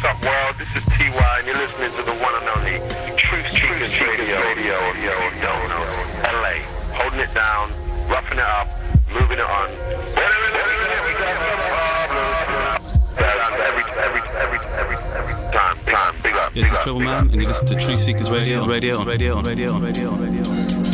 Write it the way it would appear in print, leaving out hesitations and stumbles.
up, world? This is TY, and you're listening to the one and only Truth Seekers Radio, LA. Holding it down, roughing it up, moving it on. Every time. Big up. Yes, it's Trouble Man, and you listen to Truth Seekers Radio.